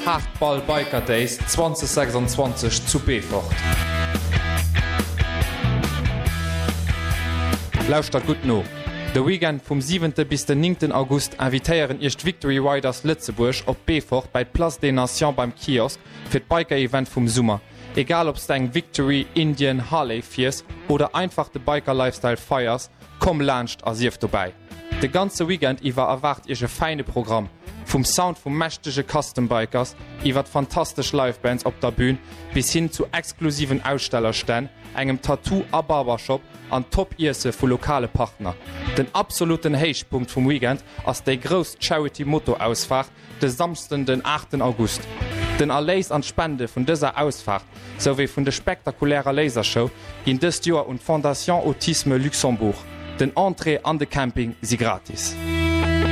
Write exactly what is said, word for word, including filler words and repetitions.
Hardball Biker Days zwanzig sechsundzwanzig zu Befort. Lauscht dat gut no. De Weekend vom siebenten bis den neunten August invitéieren echt Victory Riders Lützeburg op Befort bei Place des Nations beim Kiosk fir d Biker-Event vum Summer. Egal ob's deg Victory, Indian, Harley firs oder einfach de Biker-Lifestyle feiers, komm lacht as sief vorbei. De ganze Weekend iwwer erwart ege feine Programm. Vom Sound vum mächtege Custom-Bikers, iwwer fantastisch Livebands op der Bühn bis hin zu exklusiven Ausstellerstänn, engem Tattoo a Barbershop an Top-Ise vu lokale Partner. Den absoluten Heichpunkt vum Weekend ass déi gros Charity-Motto-Ausfahrt de samsten den achten August. Den Erléis an Spende vun dëser Ausfahrt sowie vun de spektakulärer Lasershow ginn dëst Joer und Fondation Autisme Luxembourg. Den Entrée an de Camping si gratis.